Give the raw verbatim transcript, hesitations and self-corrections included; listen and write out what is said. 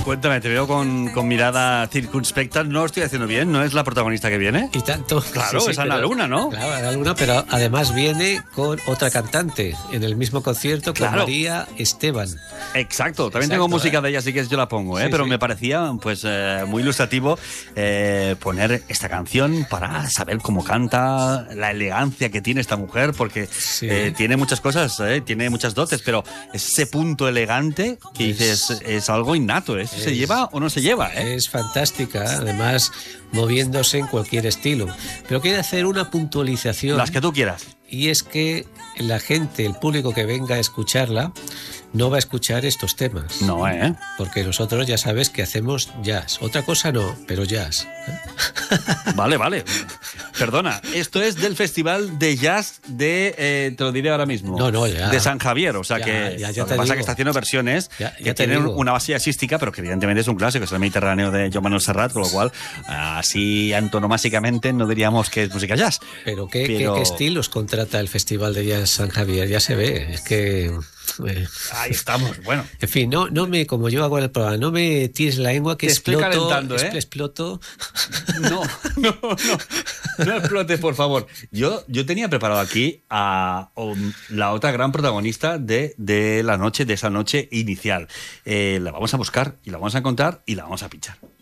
Cuéntame, te veo con, con mirada circunspecta. No lo estoy haciendo bien, ¿no es la protagonista que viene? Y tanto. Claro, sí, sí, es Ana pero, Luna, ¿no? Claro, Ana Luna, pero además viene con otra cantante en el mismo concierto, con Claro. María Esteban. Exacto, también Exacto, tengo música ¿eh? de ella, así que yo la pongo, ¿eh? Sí, pero sí. me parecía pues eh, muy ilustrativo eh, poner esta canción para saber cómo canta, la elegancia que tiene esta mujer, porque Sí. eh, tiene muchas cosas, ¿eh? Tiene muchas dotes, pero ese punto elegante que Es- dices es algo innato, ¿eh? ¿Se es- lleva o no se lleva? ¿eh? Es fantástica, además moviéndose en cualquier estilo. Pero quiere hacer una puntualización. Las que tú quieras. Y es que la gente, el público que venga a escucharla, no va a escuchar estos temas. No, ¿eh? Porque nosotros ya sabes que hacemos jazz. Otra cosa no, pero jazz. Vale, vale. Perdona, esto es del Festival de Jazz de, eh, te lo diré ahora mismo, No, no, ya. de San Javier. O sea Ya, que ya, ya lo te que pasa es digo. que está haciendo versiones Ya, ya que te tienen digo. una base jazzística, pero que evidentemente es un clásico, es el Mediterráneo de Joan Manuel Serrat, con lo cual, así antonomásicamente no diríamos que es música jazz. Pero ¿qué, Pero- qué, qué estilos contrata el Festival de Jazz San Javier? Ya se ve. Es que... eh, Ahí estamos, bueno. en fin, no, no me, como yo hago en el programa, no me tires la lengua que Te estoy exploto, calentando, ¿eh? exploto. No, no, no, no explotes, por favor. Yo, yo tenía preparado aquí a um, la otra gran protagonista de, de la noche, de esa noche inicial. Eh, la vamos a buscar y la vamos a encontrar y la vamos a pinchar.